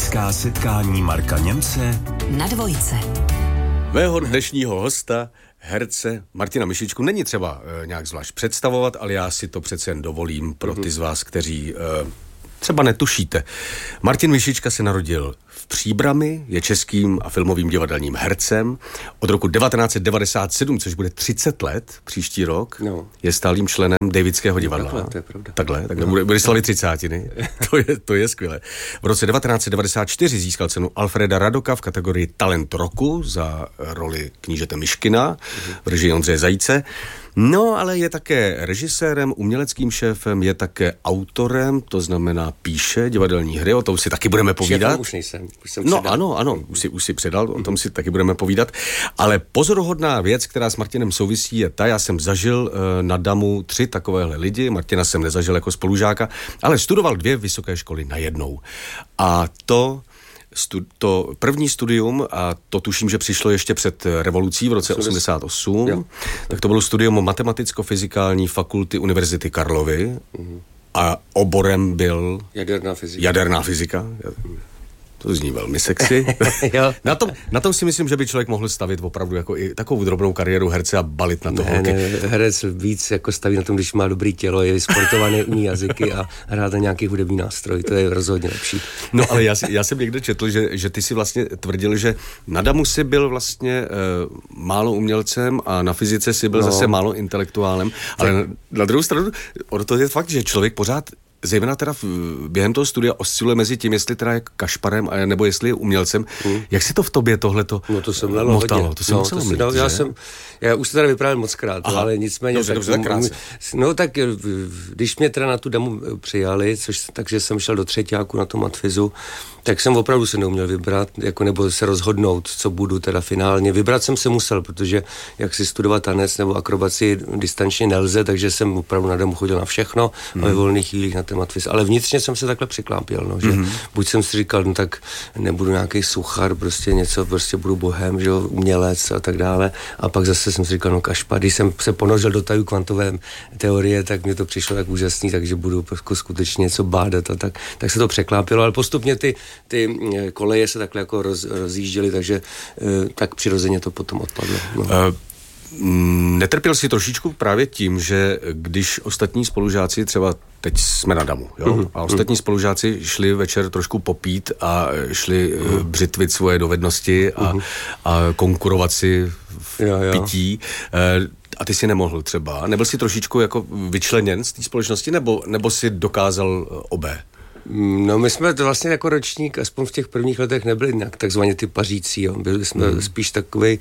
Dramatická setkání Marka Němce na Dvojce. Mého dnešního hosta, herce Martina Myšičku, není třeba nějak zvlášť představovat, ale já si to přece jen dovolím pro ty z vás, kteří třeba netušíte. Martin Myšička se narodil v Příbrami, je českým a filmovým divadelním hercem. Od roku 1997, což bude 30 let příští rok, je stálým členem Davidského divadla. Takhle, to je pravda. Takhle bude slavit 30. To je skvělé. V roce 1994 získal cenu Alfreda Radoka v kategorii Talent roku za roli knížete Myškina v režii Ondřeje Zajíce. No, ale je také režisérem, uměleckým šéfem, je také autorem, to znamená píše divadelní hry, o tom si taky budeme povídat. Šéfem už nejsem. Ano, už si předal, o tom si taky budeme povídat. Ale pozoruhodná věc, která s Martinem souvisí, je ta, já jsem zažil na Damu 3 takovéhle lidi, Martina jsem nezažil jako spolužáka, ale studoval 2 vysoké školy najednou. A to první studium, a to tuším, že přišlo ještě před revolucí v roce 88, tak to bylo studium Matematicko-fyzikální fakulty Univerzity Karlovy a oborem byl jaderná fyzika. To zní velmi sexy. Na tom si myslím, že by člověk mohl stavit opravdu jako i takovou drobnou kariéru herce a balit na to holky. Herec víc jako staví na tom, když má dobrý tělo, je sportovaný, umí jazyky a hrát na nějaký hudební nástroj. To je rozhodně lepší. No ale já jsem někde četl, že ty si vlastně tvrdil, že na Damu si byl vlastně málo umělcem a na fyzice si byl zase málo intelektuálem. Ale na druhou stranu, to je fakt, že člověk pořád zejména teda během toho studia osciluje mezi tím, jestli teda je kašparem, nebo jestli je umělcem. Jak si to v tobě tohleto motalo? To jsem hodně. To jsem musel mít, já už to tady vyprávěl mockrát, ale nicméně... Tak když mě teda na tu Damu přijali, takže jsem šel do 3. na tu matfizu, tak jsem opravdu se neuměl vybrat, nebo se rozhodnout, co budu teda finálně. Vybrat jsem se musel, protože jak si studovat tanec nebo akrobaci distančně nelze, takže jsem opravdu na Damu chodil na všechno a ve volných chvílích na ten matfiz. Ale vnitřně jsem se takhle přiklápěl, že buď jsem si říkal, tak nebudu nějaký suchar, prostě budu bohem, že umělec a tak dále. A pak zase jsem si říkal, kašpa, když jsem se ponořil do tajů kvantové teorie, tak mě to přišlo tak úžasný, takže budu skutečně něco bádat a tak se to překlápilo, ale postupně ty koleje se takhle jako rozjížděly, takže tak přirozeně to potom odpadlo. Netrpěl si trošičku právě tím, že když ostatní spolužáci, třeba teď jsme na Damu, a ostatní spolužáci šli večer trošku popít a šli břitvit svoje dovednosti a konkurovat si v pití, a ty si nemohl třeba. Nebyl si trošičku jako vyčleněn z té společnosti, nebo si dokázal obé? No, my jsme to vlastně jako ročník, aspoň v těch prvních letech nebyli nějak takzvaně ty pařící, byli jsme spíš takovej,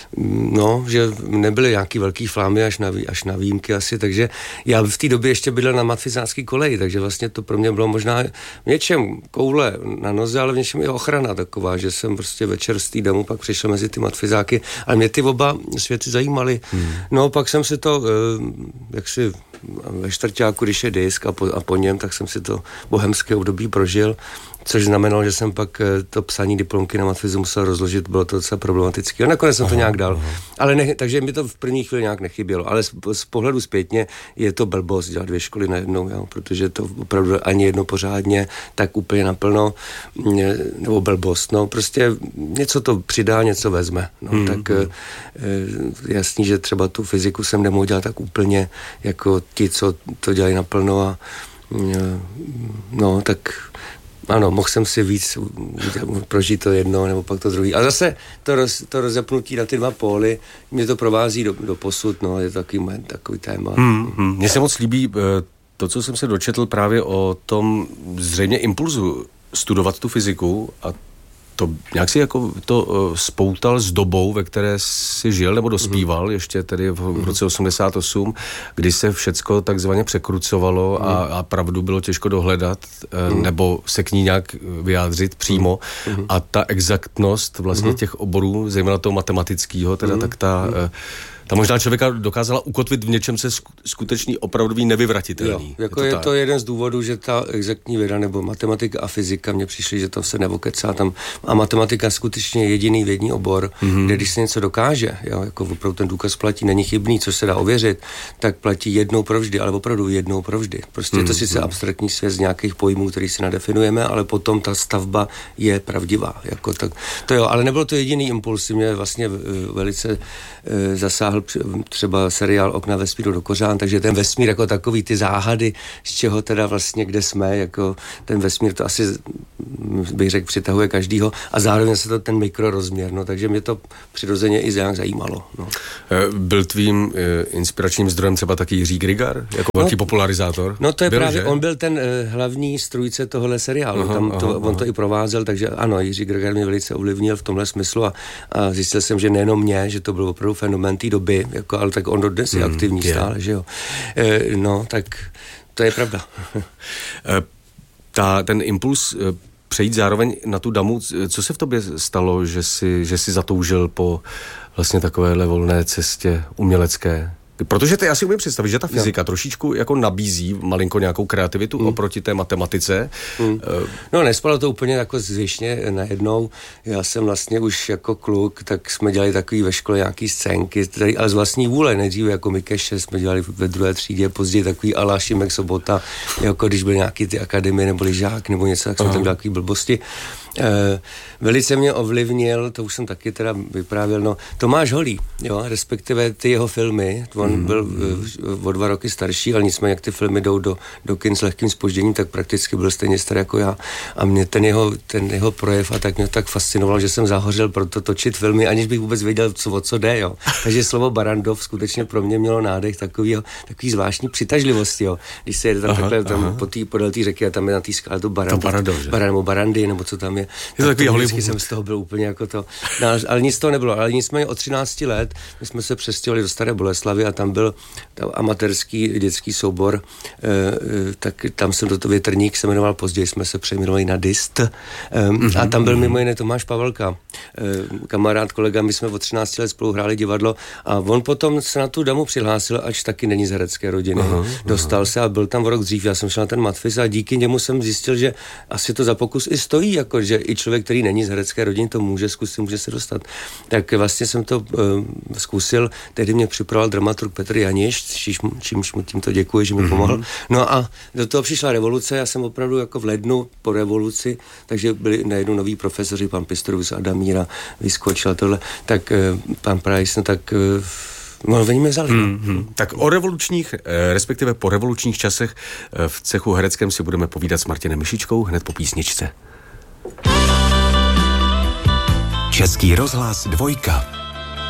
že nebyly nějaký velký flámy až na výjimky asi, takže já v té době ještě bydlel na matfizácký koleji, takže vlastně to pro mě bylo možná v něčem koule na noze, ale v něčem i ochrana taková, že jsem prostě večer z té Damu pak přišel mezi ty matfizáky, ale mě ty oba světy zajímaly. No, pak jsem si to, jaksi ve 4. když je disk a po něm, tak jsem si to bohemské období prožil, což znamenalo, že jsem pak to psaní diplomky na matfizu musel rozložit, bylo to docela problematické. A nakonec jsem to nějak dal. Ale takže mi to v první chvíli nějak nechybělo. Ale z pohledu zpětně je to blbost dělat 2 školy najednou, protože to opravdu ani jedno pořádně, tak úplně naplno, nebo blbost. Prostě něco to přidá, něco vezme. Tak jasný, že třeba tu fyziku jsem nemohl dělat tak úplně jako ti, co to dělají naplno a tak ano, mohl jsem si víc prožít to jedno, nebo pak to druhý. A zase to rozepnutí na ty 2 póly, mě to provází do posud, je to takový téma. Mně se moc líbí to, co jsem se dočetl právě o tom zřejmě impulzu studovat tu fyziku a to nějak si jako to spoutal s dobou, ve které si žil nebo dospíval, ještě tedy v roce 88, kdy se všecko takzvaně překrucovalo a pravdu bylo těžko dohledat, nebo se k ní nějak vyjádřit přímo. A ta exaktnost vlastně těch oborů, zejména toho matematického, teda tak Ta možná člověka dokázala ukotvit v něčem se skutečný, opravdový, nevyvratitelný. Jo, jako je to jeden z důvodů, že ta exaktní věda nebo matematika a fyzika mně přišly, že to se nevokecá tam. A matematika skutečně je jediný vědní obor, kde když se něco dokáže, jo, jako opravdu ten důkaz platí, není chybný, což se dá ověřit, tak platí jednou provždy, ale opravdu jednou provždy. Prostě je to sice abstraktní svět z nějakých pojmů, který si nadefinujeme, ale potom ta stavba je pravdivá. Jako tak, to jo, ale nebyl to jediný impuls, mě vlastně velice zasáhl třeba seriál Okna vesmíru do kořán, takže ten vesmír jako takový, ty záhady, z čeho teda vlastně, kde jsme, jako ten vesmír to asi, bych řekl, přitahuje každýho a zároveň se to ten mikrorozměr, no, takže mě to přirozeně i nějak zajímalo. No. Byl tvým inspiračním zdrojem třeba taky Jiří Grigar, jako velký popularizátor? No to je právě, on byl ten hlavní strůjce tohohle seriálu, on to i provázel, takže ano, Jiří Grigar mě velice ovlivnil v tomhle smyslu a zjistil jsem, že nejenom mě, že to byl opravdu fenomén té doby, jako, ale tak on dodnes je aktivní stále, že jo. No, tak to je pravda. Ten impuls přejít zároveň na tu damu, co se v tobě stalo, že jsi zatoužil po vlastně takovéhle volné cestě umělecké? Protože ty asi umím představit, že ta fyzika trošičku jako nabízí malinko nějakou kreativitu oproti té matematice. No nespalo to úplně jako zvyšně najednou. Já jsem vlastně už jako kluk, tak jsme dělali takový ve škole nějaký scénky, ale z vlastní vůle. Nejdříve jako Mikeše jsme dělali ve 2. třídě, později takový ala Šimek Sobota, jako když byl nějaký ty akademie nebo lyžák nebo něco, tak jsme tam dělali takový blbosti. Velice mě ovlivnil, to už jsem taky teda vyprávěl, Tomáš Holý, jo, respektive ty jeho filmy, on byl o 2 roky starší, ale nicméně jak ty filmy jdou do kin s lehkým zpožděním, tak prakticky byl stejně starý jako já a mě ten jeho projev a tak mě tak fascinoval, že jsem zahořel pro to točit filmy, aniž bych vůbec věděl, o co jde, jo. Takže slovo Barrandov skutečně pro mě mělo nádech takový zvláštní přitažlivosti, jo. Když se jede tam takhle tam podél té řeky a tam je na té skále to Barrandov, Barandy, nebo co tam je. Vždycky jsem z toho byl úplně jako to. No, ale nic toho nebylo. Ale nicméně od 13 let my jsme se přestěhovali do Staré Boleslavy a tam byl amatérský dětský soubor, tak tam jsem do toho Větrník se jmenoval, později jsme se přejmenovali na Dist. A tam byl mimo jiné Tomáš Pavelka, kamarád, kolega, my jsme od 13 let spolu hráli divadlo a on potom se na tu damu přihlásil, ač taky není z herecké rodiny. Dostal se a byl tam o rok dřív, já jsem šel na ten matfiz a díky němu jsem zjistil, že asi to za pokus i stojí, jako že i člověk, který není z herecké rodiny, to může zkusit, může se dostat. Tak vlastně jsem to zkusil, tehdy mě připravoval dramaturg Petr Janiš, čímž mu tímto děkuji, že mi pomohl. No a do toho přišla revoluce, já jsem opravdu jako v lednu po revoluci, takže byli najednou noví profesoři, pan Pistorius, Adamíra, vyskočil tohle, tak pan Price, tak oni mě vzali. Tak o revolučních, respektive po revolučních časech v cechu hereckém si budeme povídat s Martinem Myšičkou hned po písničce. Český rozhlas 2.